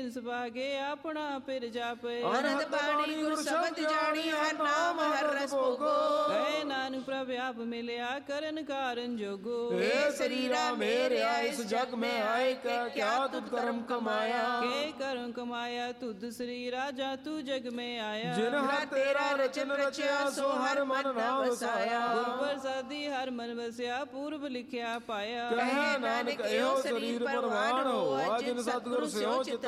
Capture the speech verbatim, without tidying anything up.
ਤਿਸ ਭਾਗੇ ਆਪਣਾ ਫਿਰ ਜਾਪੇ। ਅਨਹਦ ਬਾਣੀ ਗੁਰ ਸ਼ਬਦ ਜਾਣੀ ਹਰ ਨਾਮ ਹਰ ਰਸ ਭੋਗੋ। ਕਹੇ ਨਾਨਕ ਪ੍ਰਭ ਆਪ ਮਿਲਿਆ ਕਰਨ ਕਾਰਨ ਜੋਗੋ। हे शरीरा मेरे इस जग में आए क्या तुद कर्म कमाया। के कर्म कमाया तुद श्री राजा तू जग में आया। जिन हर तेरा रचन रचया सो हर मन ना वसाया। गुर प्रसादी हर मन वसया पूर्व लिखया पाया। कहे नानक एहो शरीर परवान होआ जिन सतगुर स्यो चित